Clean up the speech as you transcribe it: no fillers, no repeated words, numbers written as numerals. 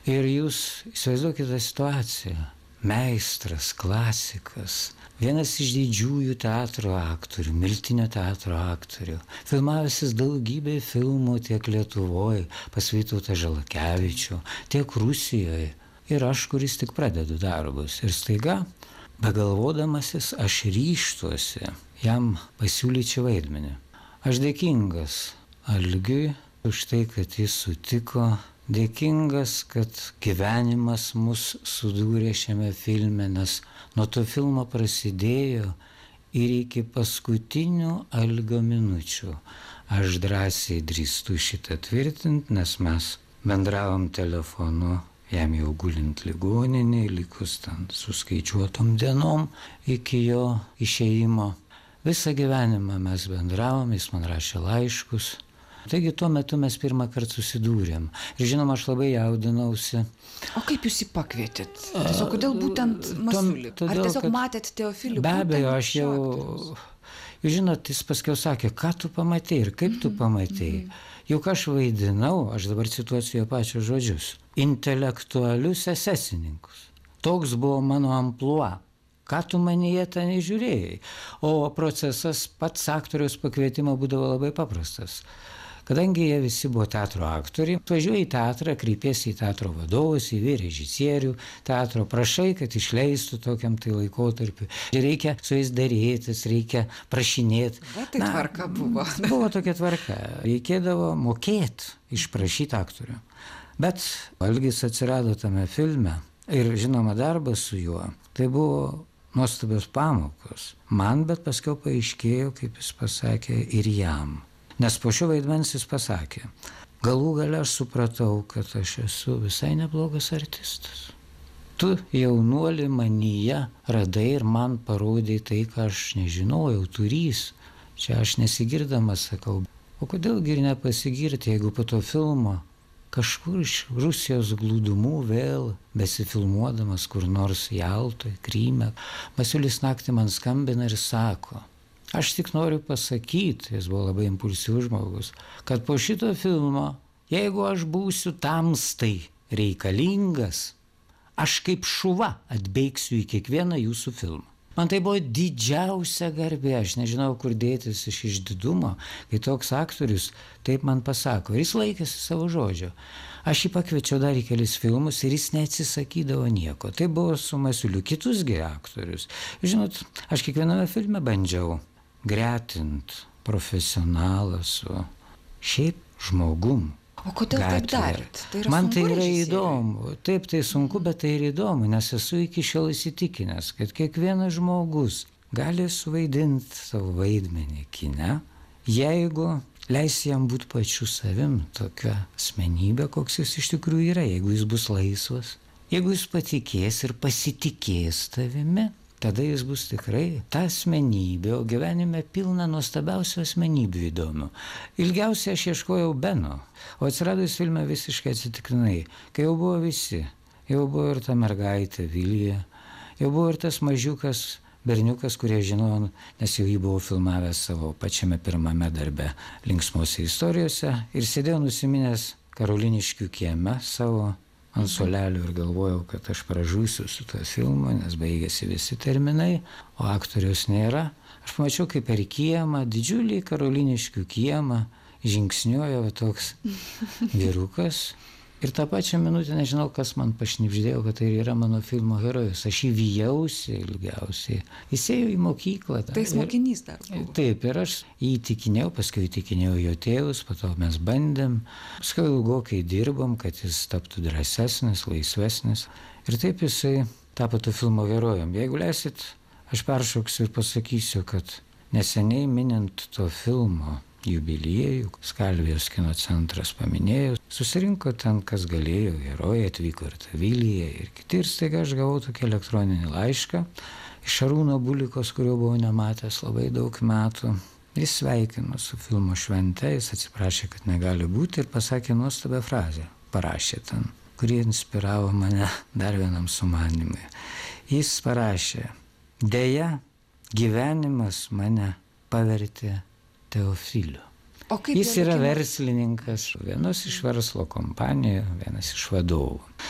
Ir jūs įsivaizduokite situaciją. Meistras, klasikas, vienas iš didžiųjų teatro aktorių, Miltinio teatro aktorių, filmavęsis daugybę filmų tiek Lietuvoje, pas Vytautą Žalakevičių, tiek Rusijoje. Ir aš, kuris tik pradedu darbus. Ir staiga, begalvodamasis, aš ryžtuosi jam pasiūlyti vaidmenį. Aš dėkingas Algiui už tai, kad jis sutiko. Dėkingas, kad gyvenimas mus sudūrė šiame filme, nes nuo to filmo prasidėjo ir iki paskutinių Algio minučių. Aš drąsiai drįstu šitą tvirtinti, nes mes bendravom telefonu, jam jau gulint ligoninėje, likus ten suskaičiuotom dienom iki jo išėjimo. Visą gyvenimą mes bendravom, jis man rašė laiškus. Taigi tuo metu mes pirmą kartą susidūrėm. Ir žinoma, aš labai jaudinausi. O kaip jūs jį pakvietėt? Tiesiog kodėl būtent Masiulį? Ar tiesiog matėt Teofilį? Be abejo, aš jau... Jūs žinot, jis paskiau sakė, ką tu pamatei ir kaip tu pamatei. Juk aš vaidinau, aš dabar cituosiu jo pačius žodžius, intelektualius esesininkus. Toks buvo mano amplua. Ką tu manyje ten įžiūrėjai? O procesas pats aktoriaus pakvietimo būdavo labai paprastas. Kadangi jie visi buvo teatro aktoriai, važiuoji į teatrą, kreipiesi į teatro vadovus, į režisierių teatro, prašai, kad išleistų tokiam tai laikotarpiu. Reikia su jais dėrėtis, reikia prašinėti. Tai tvarka buvo. Buvo tokia tvarka. Reikėdavo mokėti, išprašyti aktorių. Bet Algis atsirado tame filme ir žinoma darbas su juo. Tai buvo nuostabios pamokos. Man, bet paskiau paaiškėjo, kaip jis pasakė, ir jam. Nes po šio vaidmens jis pasakė, galų gale aš supratau, kad aš esu visai neblogas artistas. Tu jaunuolį manyje radai ir man parodai tai, ką aš nežinojau, turys. Čia aš nesigirdamas sakau, o kodėlgi ir nepasigirti, jeigu po to filmo kažkur iš Rusijos glūdumų vėl besifilmuodamas kur nors Jaltoje, Kryme, Masiulis naktį man skambina ir sako, aš tik noriu pasakyti, jis buvo labai impulsyvus žmogus, kad po šito filmo, jeigu aš būsiu tamstai reikalingas, aš kaip šuva atbėgsiu į kiekvieną jūsų filmą. Man tai buvo didžiausia garbė, aš nežinau, kur dėtis iš išdidumo, kai toks aktorius taip man pasako. Ir jis laikėsi savo žodžio. Aš jį pakviečiau dar į kelis filmus ir jis neatsisakydavo nieko. Tai buvo su Masiuliu, kitusgi aktorius. Žinot, aš kiekviename filme bandžiau gretint profesionalą su šiaip žmogum. O kodėl taip darėt? Man tai yra įdomu. Taip, tai sunku, bet tai ir įdomu, nes esu iki šiol įsitikinęs, kad kiekvienas žmogus gali suvaidinti savo vaidmenį kine, jeigu leis jam būti pačiu savim, tokia asmenybė, koks jis iš tikrųjų yra, jeigu jis bus laisvas, jeigu jis patikės ir pasitikės tavimi, tada jis bus tikrai ta asmenybė, o gyvenime pilna nuostabiausių asmenybių įdomių. Ilgiausiai aš ieškojau Beno, o atsirado jis filme visiškai atsitiktinai, kai jau buvo visi. Jau buvo ir ta mergaitė Vilija, jau buvo ir tas mažiukas berniukas, kurie žinojo, nes jau jį buvau filmavęs savo pačiame pirmame darbe linksmose istorijose ir sėdėjau nusiminęs Karoliniškių kieme savo ant suolelio ir galvojau, kad aš pražūsiu su tuo filmu, nes baigėsi visi terminai, o aktoriaus nėra. Aš pamačiau, kaip per kiemą, didžiulį Karoliniškių kiemą, žingsniuoja toks vyrukas. Ir tą pačią minutę nežinau, kas man pašnibždėjo, kad tai yra mano filmo herojus. Aš jį vijausi ilgiausiai. Jis ėjo į mokyklą. Tai jis mokinys dar buvo. Taip, ir aš jį įtikinėjau, paskui įtikinėjau jo tėvus, po to mes bandėm. Paskui ilgokai dirbom, kad jis taptų drąsesnis, laisvesnis. Ir taip jisai tapo to filmo herojum. Jeigu leisit, aš peršoksiu ir pasakysiu, kad neseniai minint to filmo jubiliejų, Skalvijos kino centras paminėjo, susirinko ten, kas galėjo, herojai, atvyko ir ta Vilija ir kiti, ir staiga aš gavau tokį elektroninį laišką iš Šarūno Bulikos, kurio buvau nematęs labai daug metų. Jis sveikino su filmo švente, jis atsiprašė, kad negali būti ir pasakė nuostabią frazę, parašė ten, kuri inspiravo mane dar vienam sumanimui. Jis parašė, deja, gyvenimas mane pavertė Teofiliu. Jis yra verslininkas, vienas iš verslo kompanijų, vienas iš vadovų.